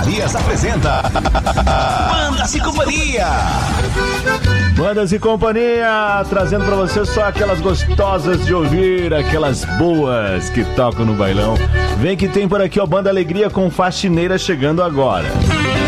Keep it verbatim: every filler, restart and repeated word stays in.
Farias apresenta Bandas e Companhia. Bandas e Companhia, trazendo pra você só aquelas gostosas de ouvir, aquelas boas que tocam no bailão. Vem que tem por aqui, ó, Banda Alegria com Faxineira chegando agora.